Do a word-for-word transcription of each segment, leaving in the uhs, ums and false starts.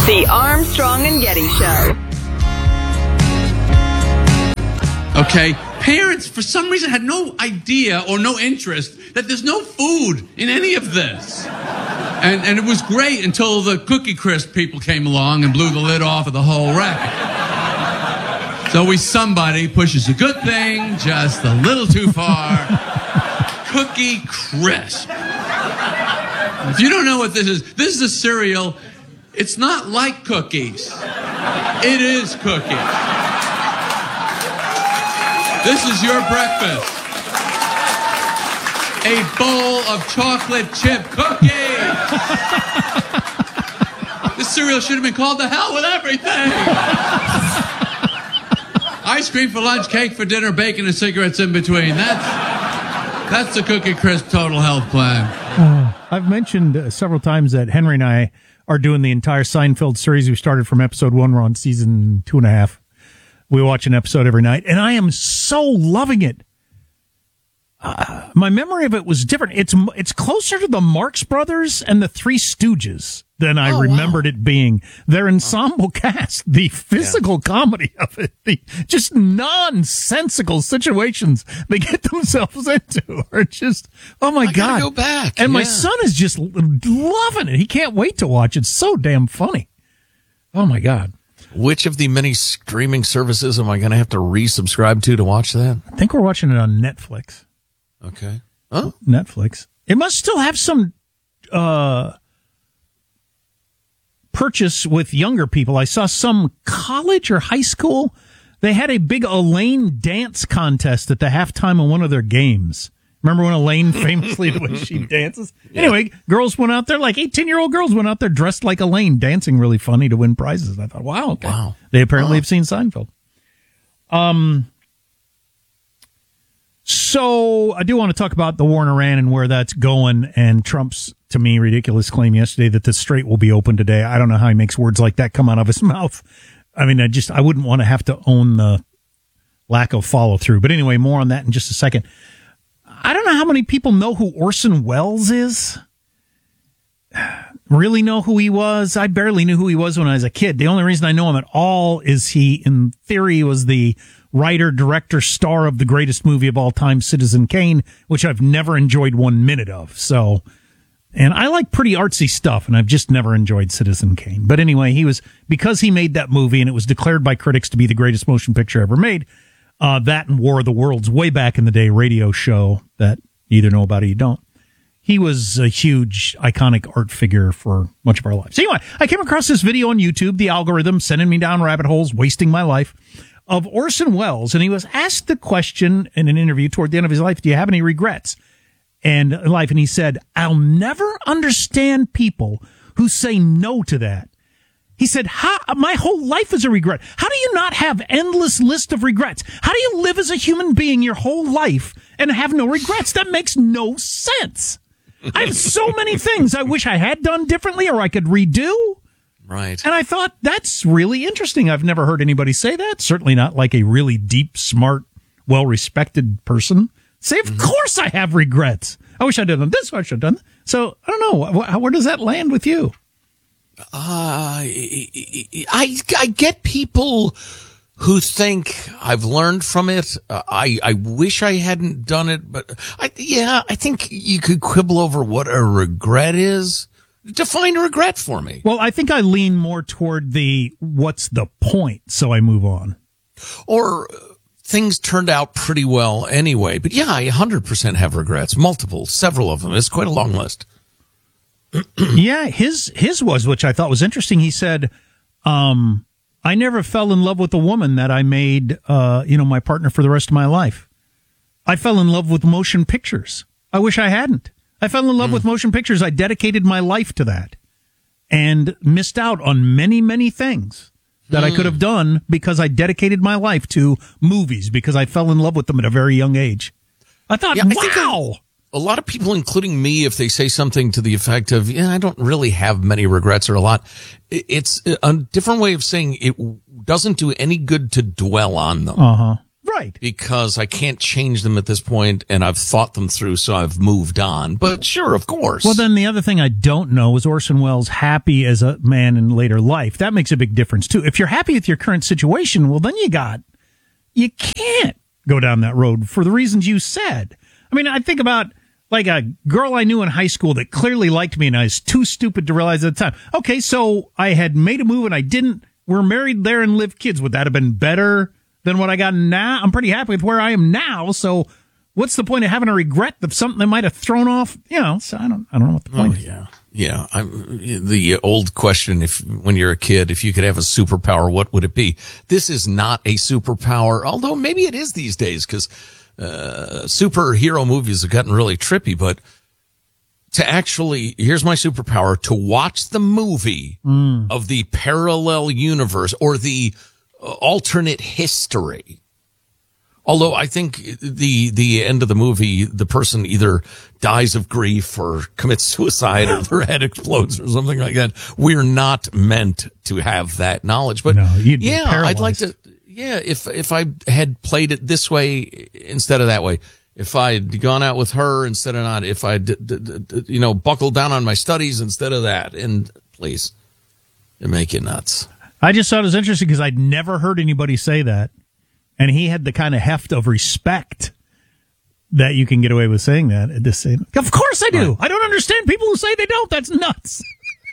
The Armstrong and Getty Show. Okay, parents, for some reason, had no idea or no interest that there's no food in any of this. And, and it was great until the Cookie Crisp people came along and blew the lid off of the whole racket. So we somebody pushes a good thing just a little too far. Cookie Crisp. If you don't know what this is, this is a cereal. It's not like cookies. It is cookies. This is your breakfast. A bowl of chocolate chip cookies. This cereal should have been called The Hell with Everything. Ice cream for lunch, cake for dinner, bacon and cigarettes in between. That's that's the Cookie Crisp Total Health Plan. Uh, I've mentioned uh, several times that Henry and I are doing the entire Seinfeld series. We started from episode one. We're on season two and a half. We watch an episode every night, and I am so loving it. Uh, my memory of it was different. It's it's closer to the Marx Brothers and the Three Stooges than I oh, remembered wow. it being. Their ensemble cast, the physical yeah. comedy of it, the just nonsensical situations they get themselves into are just, oh my I God. Go back. And yeah. my son is just loving it. He can't wait to watch it. It's so damn funny. Oh my God. Which of the many streaming services am I going to have to resubscribe to to watch that? I think we're watching it on Netflix. Okay. Oh, Netflix. It must still have some uh, purchase with younger people. I saw some college or high school. They had a big Elaine dance contest at the halftime of one of their games. Remember when Elaine famously, the way she dances? Yeah. Anyway, girls went out there, like eighteen-year-old girls went out there dressed like Elaine, dancing really funny to win prizes. And I thought, wow, okay. Wow. They apparently wow. have seen Seinfeld. Um... So I do want to talk about the war in Iran and where that's going, and Trump's, to me, ridiculous claim yesterday that the Strait will be open today. I don't know how he makes words like that come out of his mouth. I mean, I just, I wouldn't want to have to own the lack of follow through. But anyway, more on that in just a second. I don't know how many people know who Orson Welles is. Really know who he was? I barely knew who he was when I was a kid. The only reason I know him at all is he, in theory, was the writer, director, star of the greatest movie of all time, Citizen Kane, which I've never enjoyed one minute of. So, and I like pretty artsy stuff, and I've just never enjoyed Citizen Kane. But anyway, he was, because he made that movie and it was declared by critics to be the greatest motion picture ever made, uh, that and War of the Worlds, way back in the day radio show that you either know about or you don't. He was a huge, iconic art figure for much of our lives. Anyway, I came across this video on YouTube, the algorithm sending me down rabbit holes, wasting my life, of Orson Welles, and he was asked the question in an interview toward the end of his life, do you have any regrets in life? And he said, I'll never understand people who say no to that. He said, How, my whole life is a regret. How do you not have endless list of regrets? How do you live as a human being your whole life and have no regrets? That makes no sense. I have so many things I wish I had done differently or I could redo. Right. And I thought, that's really interesting. I've never heard anybody say that. Certainly not like a really deep, smart, well-respected person. Say, of mm-hmm. course I have regrets. I wish I'd done this. I should have done that. So, I don't know. Where does that land with you? Uh, I, I get people who think I've learned from it. Uh, I, I wish I hadn't done it. But, I, yeah, I think you could quibble over what a regret is. Define regret for me. Well, I think I lean more toward the what's the point, so I move on. Or uh, things turned out pretty well anyway. But yeah, I one hundred percent have regrets. Multiple, several of them. It's quite a long list. Yeah, his his was, which I thought was interesting. He said, um, I never fell in love with a woman that I made, uh, you know, my partner for the rest of my life. I fell in love with motion pictures. I wish I hadn't. I fell in love mm. with motion pictures. I dedicated my life to that and missed out on many, many things that mm. I could have done because I dedicated my life to movies because I fell in love with them at a very young age. I thought, yeah, wow. I think a, a lot of people, including me, if they say something to the effect of, yeah, I don't really have many regrets or a lot, it's a different way of saying it doesn't do any good to dwell on them. Uh-huh. Right. Because I can't change them at this point, and I've thought them through, so I've moved on. But sure, of course. Well, then the other thing I don't know is Orson Welles happy as a man in later life. That makes a big difference, too. If you're happy with your current situation, well, then you got, you can't go down that road for the reasons you said. I mean, I think about like a girl I knew in high school that clearly liked me, and I was too stupid to realize at the time. Okay, so I had made a move and I didn't, we're married there and live kids. Would that have been better than what I got now? I'm pretty happy with where I am now. So what's the point of having a regret of something that might have thrown off? You know, so I don't, I don't know what the point oh, is. Yeah. Yeah. I'm, the old question, if when you're a kid, if you could have a superpower, what would it be? This is not a superpower, although maybe it is these days because, uh, superhero movies have gotten really trippy, but to actually, here's my superpower, to watch the movie mm. of the parallel universe or the alternate history. Although I think the the end of the movie, the person either dies of grief or commits suicide or their head explodes or something like that. We're not meant to have that knowledge. But no, you'd be yeah, paralyzed. I'd like to. Yeah, if if I had played it this way instead of that way, if I'd gone out with her instead of not, if I you know buckled down on my studies instead of that, and please, it make you nuts. I just thought it was interesting because I'd never heard anybody say that. And he had the kind of heft of respect that you can get away with saying that at this same. Of course I do. Right. I don't understand people who say they don't. That's nuts.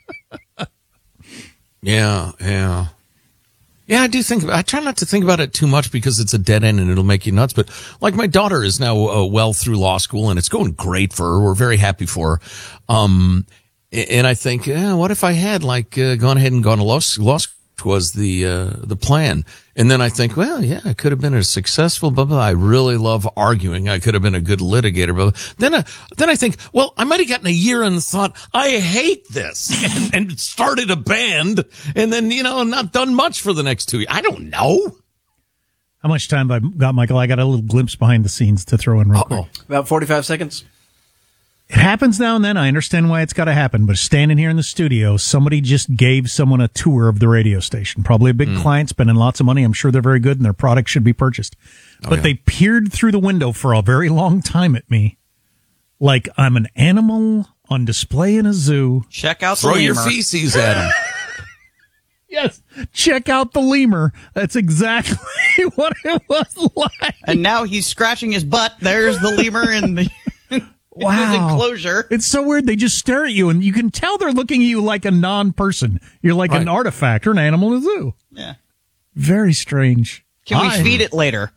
yeah, yeah. Yeah, I do think, I try not to think about it too much because it's a dead end and it'll make you nuts. But like my daughter is now uh, well through law school and it's going great for her. We're very happy for her. Um, and I think, eh, what if I had like uh, gone ahead and gone to law, law school? Was the uh, the plan. And then I think, well, yeah, I could have been a successful, blah, blah. I really love arguing. I could have been a good litigator, blah, blah. Then, I, then I think, well, I might have gotten a year and thought, I hate this, and, and started a band, and then, you know, not done much for the next two years. I don't know. How much time have I got, Michael? I got a little glimpse behind the scenes to throw in real quick. About forty-five seconds. It happens now and then. I understand why it's got to happen, but standing here in the studio, somebody just gave someone a tour of the radio station. Probably a big mm. client spending lots of money. I'm sure they're very good and their product should be purchased. Oh, but yeah. They peered through the window for a very long time at me like I'm an animal on display in a zoo. Check out the Throw lemur. your feces at him. Yes, check out the lemur. That's exactly what it was like. And now he's scratching his butt. There's the lemur in the... Wow. Enclosure. It's so weird. They just stare at you, and you can tell they're looking at you like a non-person. You're like right. an artifact or an animal in a zoo. Yeah. Very strange. Can Hi. we feed it later?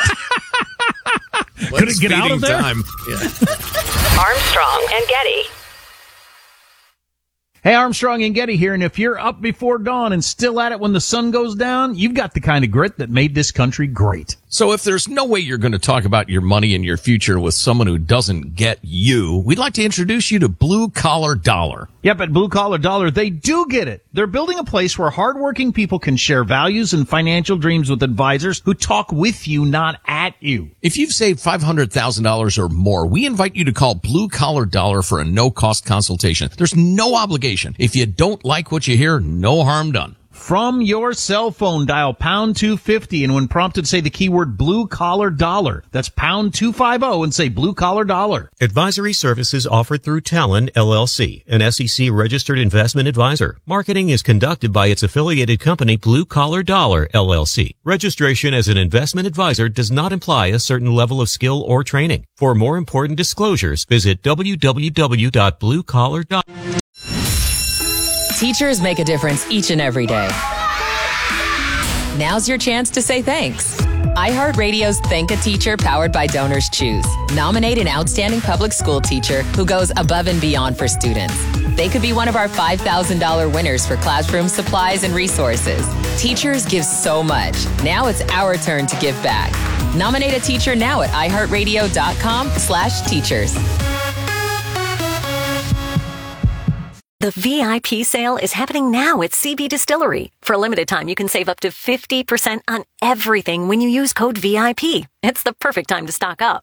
Could it get out of there? Time. Yeah. Armstrong and Getty. Hey, Armstrong and Getty here, and if you're up before dawn and still at it when the sun goes down, you've got the kind of grit that made this country great. So if there's no way you're going to talk about your money and your future with someone who doesn't get you, we'd like to introduce you to Blue Collar Dollar. Yep, at Blue Collar Dollar, they do get it. They're building a place where hardworking people can share values and financial dreams with advisors who talk with you, not at you. If you've saved five hundred thousand dollars or more, we invite you to call Blue Collar Dollar for a no-cost consultation. There's no obligation. If you don't like what you hear, no harm done. From your cell phone, dial pound two fifty, and when prompted, say the keyword Blue Collar Dollar. That's pound two fifty and say Blue Collar Dollar. Advisory services offered through Talon, L L C, an S E C-registered investment advisor. Marketing is conducted by its affiliated company, Blue Collar Dollar, L L C. Registration as an investment advisor does not imply a certain level of skill or training. For more important disclosures, visit w w w dot blue collar dot com. Teachers make a difference each and every day. Now's your chance to say thanks. iHeartRadio's Thank a Teacher powered by Donors Choose. Nominate an outstanding public school teacher who goes above and beyond for students. They could be one of our five thousand dollars winners for classroom supplies and resources. Teachers give so much. Now it's our turn to give back. Nominate a teacher now at iHeartRadio.com slash teachers. The V I P sale is happening now at C B Distillery. For a limited time, you can save up to fifty percent on everything when you use code V I P. It's the perfect time to stock up.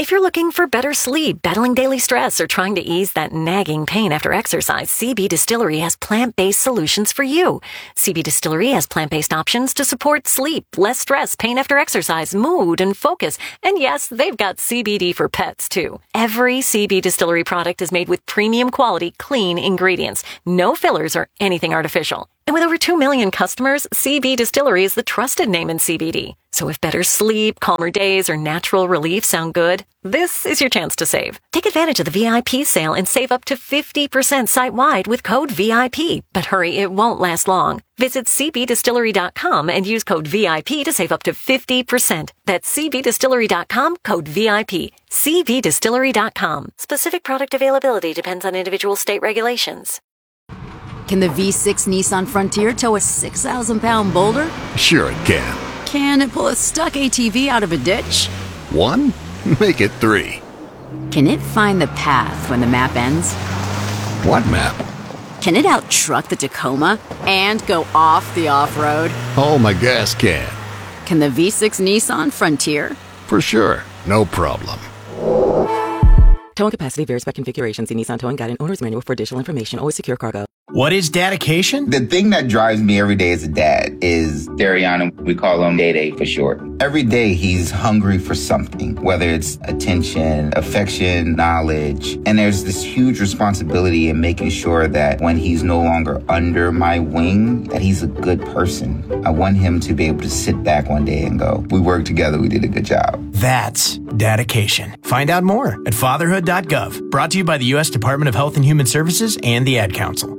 If you're looking for better sleep, battling daily stress, or trying to ease that nagging pain after exercise, C B Distillery has plant-based solutions for you. C B Distillery has plant-based options to support sleep, less stress, pain after exercise, mood, and focus. And yes, they've got C B D for pets, too. Every C B Distillery product is made with premium quality, clean ingredients. No fillers or anything artificial. And with over two million customers, C B Distillery is the trusted name in C B D. So if better sleep, calmer days, or natural relief sound good, this is your chance to save. Take advantage of the V I P sale and save up to fifty percent site-wide with code V I P. But hurry, it won't last long. Visit C B distillery dot com and use code V I P to save up to fifty percent. That's C B distillery dot com, code V I P. C B distillery dot com. Specific product availability depends on individual state regulations. Can the V six Nissan Frontier tow a six thousand pound boulder? Sure it can. Can it pull a stuck A T V out of a ditch? One? Make it three. Can it find the path when the map ends? What map? Can it out-truck the Tacoma and go off the off-road? Oh, my gas can. Can the V six Nissan Frontier? For sure. No problem. Towing capacity varies by configuration. See Nissan Towing Guide and Owner's Manual for additional information. Always secure cargo. What is dedication? The thing that drives me every day as a dad is Dariana. We call him Day Day for short. Every day he's hungry for something, whether it's attention, affection, knowledge. And there's this huge responsibility in making sure that when he's no longer under my wing, that he's a good person. I want him to be able to sit back one day and go, we worked together, we did a good job. That's dedication. Find out more at fatherhood dot gov. Brought to you by the U S Department of Health and Human Services and the Ad Council.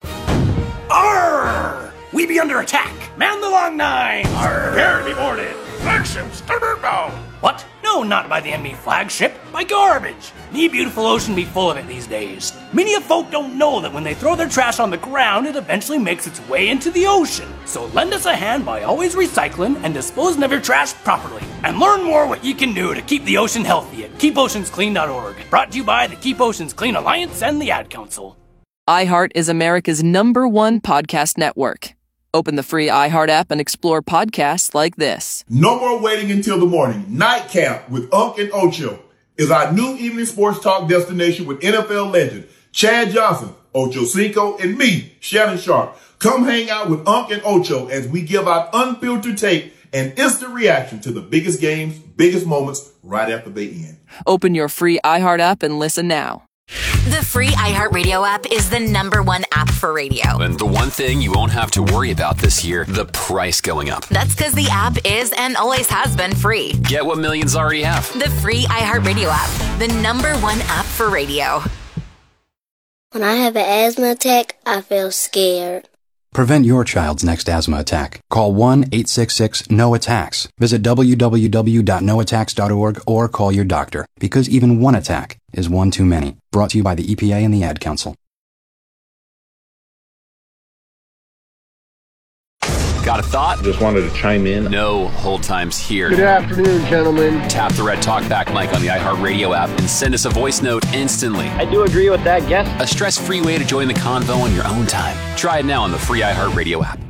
Arr! We be under attack. Man the long nine. Arr! Prepare to be boarded. Flagship, starboard bow. What? No, not by the enemy flagship. By garbage. Me beautiful ocean be full of it these days. Many of folk don't know that when they throw their trash on the ground, it eventually makes its way into the ocean. So lend us a hand by always recycling and disposing of your trash properly. And learn more what you can do to keep the ocean healthy at keep oceans clean dot org. Brought to you by the Keep Oceans Clean Alliance and the Ad Council. iHeart is America's number one podcast network. Open the free iHeart app and explore podcasts like this. No more waiting until the morning. Nightcap with Unc and Ocho is our new evening sports talk destination with N F L legend Chad Johnson, Ocho Cinco, and me, Shannon Sharp. Come hang out with Unc and Ocho as we give out unfiltered tape and instant reaction to the biggest games, biggest moments right after they end. Open your free iHeart app and listen now. The free iHeartRadio app is the number one app for radio. And the one thing you won't have to worry about this year, the price going up. That's because the app is and always has been free. Get what millions already have. The free iHeartRadio app, the number one app for radio. When I have an asthma attack, I feel scared. Prevent your child's next asthma attack. Call one eight six six N O attacks. Visit w w w dot no attacks dot org or call your doctor, because even one attack is one too many. Brought to you by the E P A and the Ad Council. Got a thought? Just wanted to chime in. No hold times here. Good afternoon, gentlemen. Tap the red talkback mic on the iHeartRadio app and send us a voice note instantly. I do agree with that guess. A stress-free way to join the convo on your own time. Try it now on the free iHeartRadio app.